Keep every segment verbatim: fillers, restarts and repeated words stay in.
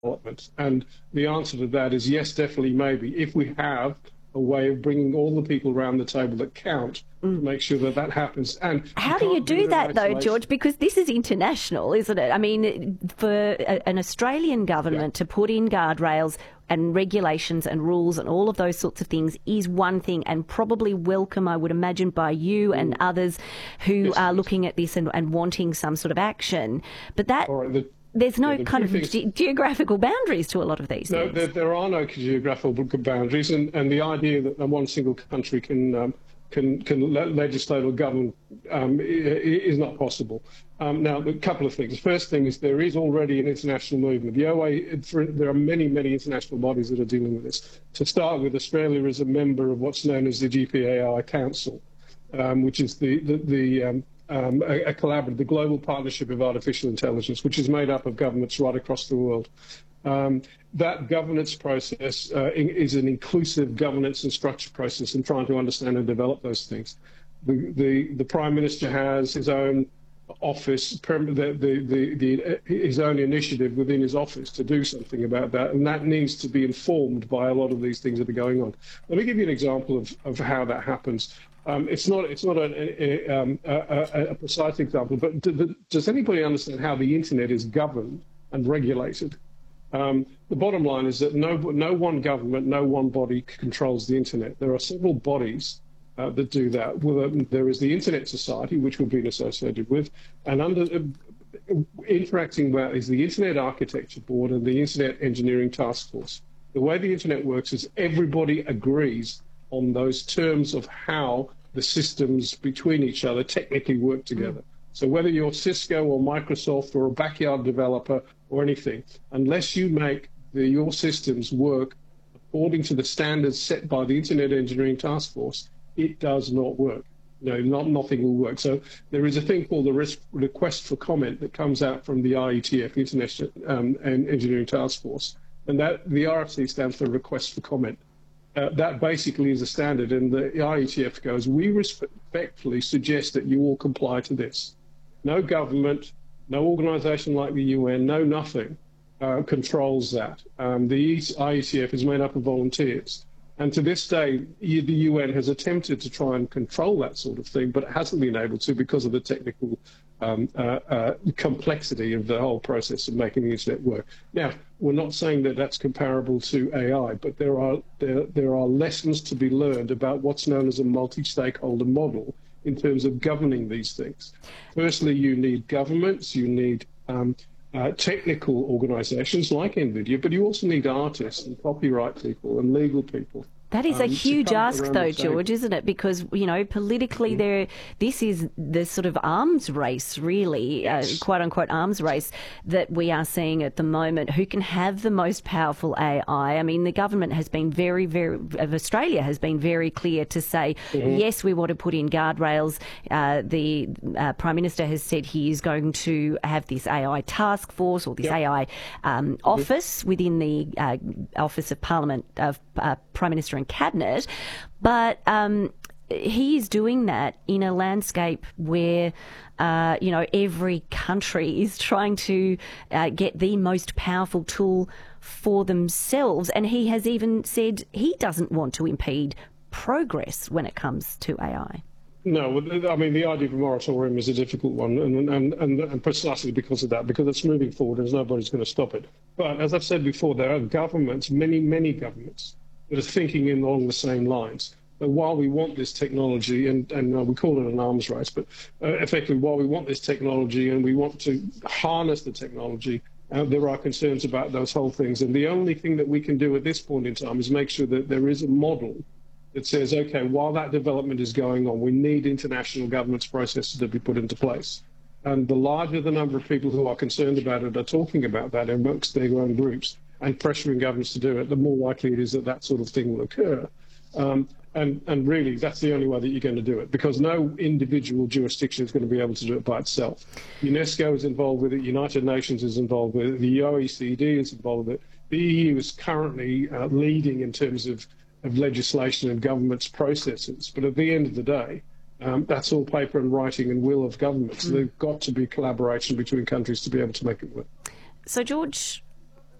development? And the answer to that is yes, definitely, maybe, if we have a way of bringing all the people around the table that count mm. to make sure that that happens. And how do you do that, though, George? Because this is international, isn't it? I mean, for a, an Australian government yeah. to put in guardrails and regulations and rules and all of those sorts of things is one thing, and probably welcome, I would imagine, by you mm. and others who yes, are yes. looking at this and, and wanting some sort of action. But that... There's no yeah, the kind of ge- geographical boundaries to a lot of these no, things. No, there, there are no geographical boundaries, and, and the idea that one single country can um, can can le- legislate or govern um, is not possible. Um, now, a couple of things. The first thing is there is already an international movement. The O A, there are many, many international bodies that are dealing with this. To start with, Australia is a member of what's known as the G P A I Council, um, which is the the, the um, Um, a, a collaborative, the Global Partnership of Artificial Intelligence, which is made up of governments right across the world. Um, that governance process uh, in, is an inclusive governance and structure process in trying to understand and develop those things. The, the, the Prime Minister has his own office, the, the, the, the, his own initiative within his office to do something about that, and that needs to be informed by a lot of these things that are going on. Let me give you an example of, of how that happens. Um, it's not it's not a, a, um, a, a precise example, but do, does anybody understand how the internet is governed and regulated? Um, the bottom line is that no no one government, no one body controls the internet. There are several bodies uh, that do that. Well, um, there is the Internet Society, which we've been associated with, and under uh, interacting well is the Internet Architecture Board and the Internet Engineering Task Force. The way the internet works is everybody agrees on those terms of how the systems between each other technically work together. Mm. So whether you're Cisco or Microsoft or a backyard developer or anything, unless you make the, your systems work according to the standards set by the Internet Engineering Task Force, it does not work. No, not, nothing will work. So there is a thing called the risk request for comment that comes out from the I E T F, Internet um, Engineering Task Force, and that the R F C stands for request for comment. Uh, that basically is a standard, and the I E T F goes, we respectfully suggest that you all comply to this. No government, no organisation like the U N, no nothing uh, controls that. Um, the I E T F is made up of volunteers. And to this day, the U N has attempted to try and control that sort of thing, but it hasn't been able to because of the technical um, uh, uh, complexity of the whole process of making the internet work. Now, we're not saying that that's comparable to A I, but there are there, there are lessons to be learned about what's known as a multi-stakeholder model in terms of governing these things. Firstly, you need governments, you need um, uh, technical organizations like NVIDIA, but you also need artists and copyright people and legal people. That is um, a huge ask, though, George, isn't it? Because, you know, politically, mm. there, this is the sort of arms race, really, yes. uh, quote-unquote arms race that we are seeing at the moment. Who can have the most powerful A I? I mean, the government has been very, very, of Australia has been very clear to say, mm-hmm. yes, we want to put in guardrails. Uh, the uh, Prime Minister has said he is going to have this A I task force or this yep. A I um, mm-hmm. office within the uh, Office of Parliament, of uh, Prime Minister and Cabinet, but um, he is doing that in a landscape where, uh, you know, every country is trying to uh, get the most powerful tool for themselves, and he has even said he doesn't want to impede progress when it comes to A I. No, I mean, the idea of a moratorium is a difficult one, and, and, and, and precisely because of that, because it's moving forward and nobody's going to stop it. But as I've said before, there are governments, many, many governments, that are thinking along the same lines. But while we want this technology, and, and uh, we call it an arms race, but uh, effectively, while we want this technology and we want to harness the technology, uh, there are concerns about those whole things. And the only thing that we can do at this point in time is make sure that there is a model that says, okay, while that development is going on, we need international governance processes to be put into place. And the larger the number of people who are concerned about it are talking about that amongst their own groups and pressuring governments to do it, the more likely it is that that sort of thing will occur. Um, and, and really, that's the only way that you're going to do it, because no individual jurisdiction is going to be able to do it by itself. UNESCO is involved with it, United Nations is involved with it, the O E C D is involved with it. The E U is currently uh, leading in terms of, of legislation and government's processes. But at the end of the day, um, that's all paper and writing and will of governments. Mm. There's got to be collaboration between countries to be able to make it work. So, George,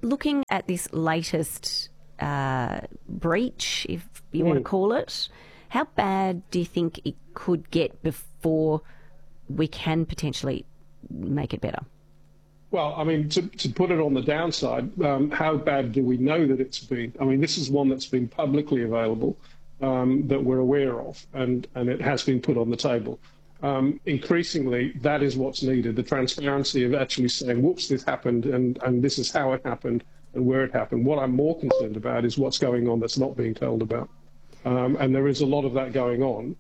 looking at this latest uh, breach, if you mm. want to call it, how bad do you think it could get before we can potentially make it better? Well, I mean, to, to put it on the downside, um, how bad do we know that it's been? I mean, this is one that's been publicly available, um, that we're aware of, and, and it has been put on the table. Um, increasingly, that is what's needed, the transparency of actually saying, whoops, this happened, and, and this is how it happened and where it happened. What I'm more concerned about is what's going on that's not being told about. Um, and there is a lot of that going on.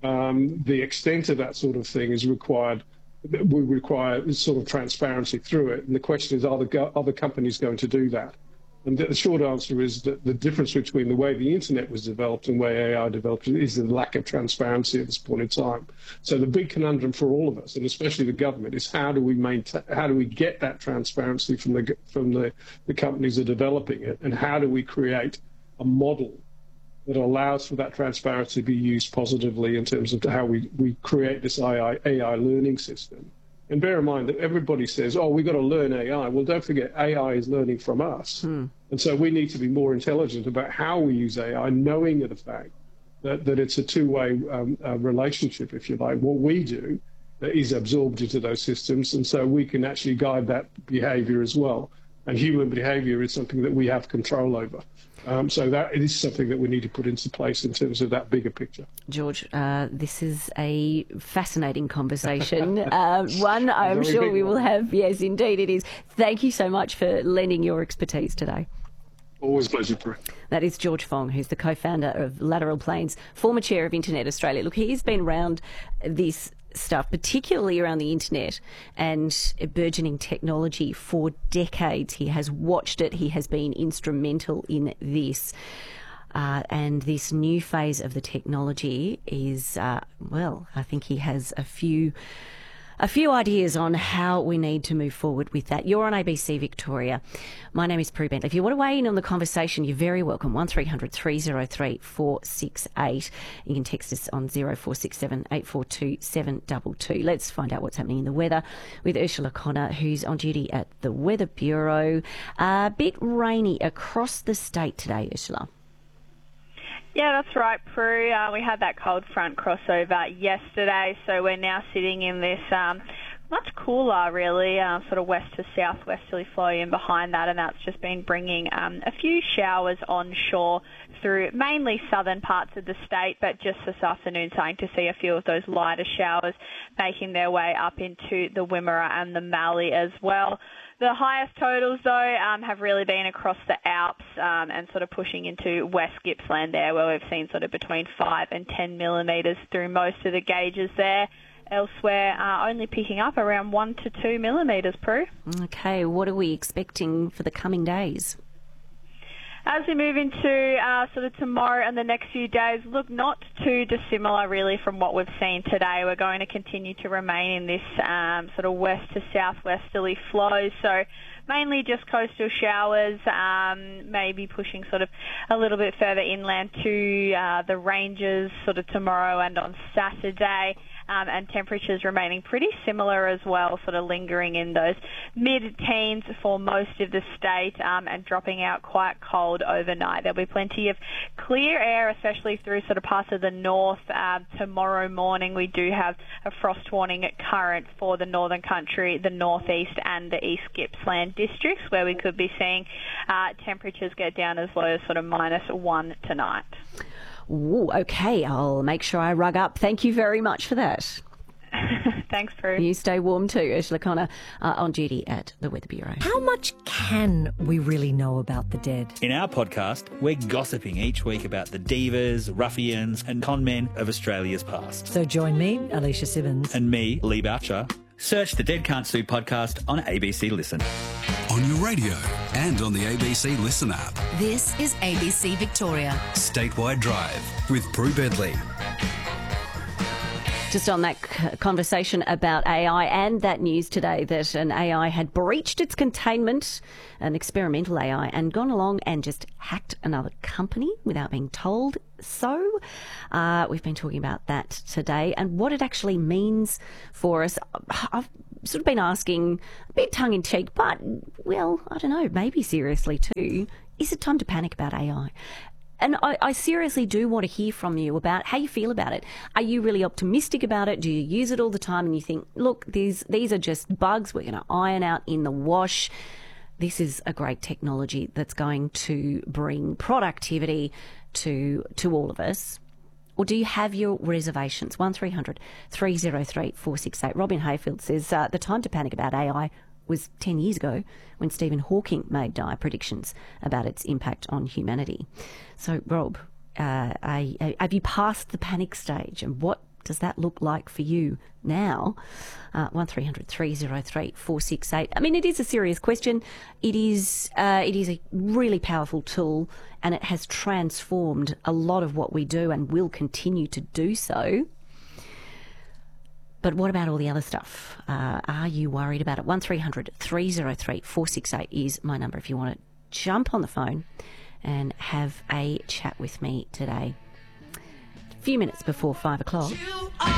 Um, the extent of that sort of thing is required, we require sort of transparency through it. And the question is, are the go- other companies going to do that? And the short answer is that the difference between the way the internet was developed and the way A I developed is the lack of transparency at this point in time. So the big conundrum for all of us, and especially the government, is how do we maintain, how do we get that transparency from the from the, the companies that are developing it, and how do we create a model that allows for that transparency to be used positively in terms of how we, we create this A I, A I learning system. And bear in mind that everybody says, oh, we've got to learn A I. Well, don't forget, A I is learning from us. Hmm. And so we need to be more intelligent about how we use A I, knowing the fact that, that it's a two-way um, uh, relationship, if you like. What we do is absorbed into those systems, and so we can actually guide that behaviour as well. And human behaviour is something that we have control over. Um, so that is something that we need to put into place in terms of that bigger picture. George, uh, this is a fascinating conversation. uh, one I'm sure we will have. Yes, indeed it is. Thank you so much for lending your expertise today. Always a pleasure, Prue. That is George Fong, who's the co-founder of Lateral Planes, former chair of Internet Australia. Look, he's been around this stuff, particularly around the internet and burgeoning technology, for decades. He has watched it. He has been instrumental in this. Uh, and this new phase of the technology is, uh, well, I think he has a few a few ideas on how we need to move forward with that. You're on A B C Victoria. My name is Prue Bentley. If you want to weigh in on the conversation, you're very welcome. one three hundred three oh three four six eight. You can text us on zero four six seven eight four two seven two two. Let's find out what's happening in the weather with Ursula Connor, who's on duty at the Weather Bureau. A bit rainy across the state today, Ursula. Yeah, that's right, Prue. Uh, we had that cold front crossover yesterday, so we're now sitting in this um, much cooler, really, uh, sort of west to southwesterly flow in behind that, and that's just been bringing um, a few showers onshore through mainly southern parts of the state, but just this afternoon starting to see a few of those lighter showers making their way up into the Wimmera and the Mallee as well. The highest totals, though, um, have really been across the Alps um, and sort of pushing into West Gippsland there, where we've seen sort of between five and ten millimetres through most of the gauges there. Elsewhere, uh, only picking up around one to two millimetres, Prue. Okay, what are we expecting for the coming days? As we move into uh, sort of tomorrow and the next few days, look, not too dissimilar really from what we've seen today. We're going to continue to remain in this um, sort of west to southwesterly flow. So mainly just coastal showers, um, maybe pushing sort of a little bit further inland to uh, the ranges sort of tomorrow and on Saturday. Um, and temperatures remaining pretty similar as well, sort of lingering in those mid-teens for most of the state um, and dropping out quite cold overnight. There'll be plenty of clear air, especially through sort of parts of the north. Uh, tomorrow morning we do have a frost warning current for the northern country, the northeast and the East Gippsland districts, where we could be seeing uh, temperatures get down as low as sort of minus one tonight. Ooh, okay, I'll make sure I rug up. Thank you very much for that. Thanks, Prue. You stay warm too, Ursula Connor, uh, on duty at the Weather Bureau. How much can we really know about the dead? In our podcast, we're gossiping each week about the divas, ruffians and con men of Australia's past. So join me, Alicia Simmons. And me, Lee Boucher. Search the Dead Can't Sue podcast on A B C Listen. On your radio and on the A B C Listen app. This is A B C Victoria. Statewide Drive with Prue Bentley. Just on that conversation about A I and that news today that an A I had breached its containment, an experimental A I, and gone along and just hacked another company without being told so. Uh, we've been talking about that today and what it actually means for us. I've sort of been asking, a bit tongue-in-cheek, but, well, I don't know, maybe seriously too, is it time to panic about A I? And I, I seriously do want to hear from you about how you feel about it. Are you really optimistic about it? Do you use it all the time and you think, look, these these are just bugs we're going to iron out in the wash? This is a great technology that's going to bring productivity to to all of us. Or do you have your reservations? one three hundred three oh three four six eight. Robin Hayfield says uh, the time to panic about A I was ten years ago when Stephen Hawking made dire predictions about its impact on humanity. So, Rob, uh, I, I, have you passed the panic stage, and what does that look like for you now? Uh, one three hundred three oh three four six eight. I mean, it is a serious question. It is, uh, it is a really powerful tool, and it has transformed a lot of what we do and will continue to do so. But what about all the other stuff? Uh, are you worried about it? one three hundred three oh three four six eight is my number if you want to jump on the phone and have a chat with me today. A few minutes before five o'clock.